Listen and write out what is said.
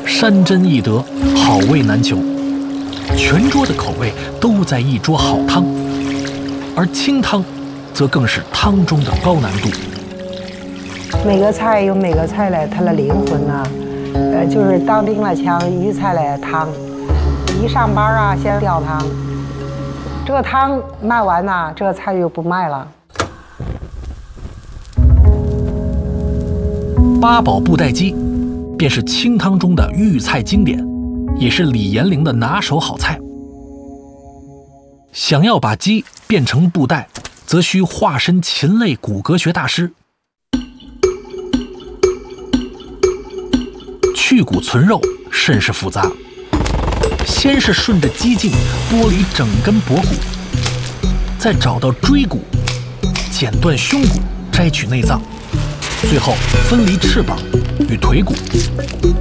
山珍易得，好味难求，全桌的口味都在一桌好汤，而清汤则更是汤中的高难度。 每个菜有每个菜的它的灵魂呐、就是当丁了枪一菜的汤，一上班啊先吊汤，这个汤卖完呐、这个菜就不卖了。 八宝布袋鸡便是清汤中的豫菜经典，也是李延龄的拿手好菜。想要把鸡变成布袋，则需化身禽类骨骼学大师，去骨存肉甚是复杂。先是顺着鸡颈剥离整根脖骨，再找到椎骨，剪断胸骨，摘取内脏，最后分离翅膀与腿骨。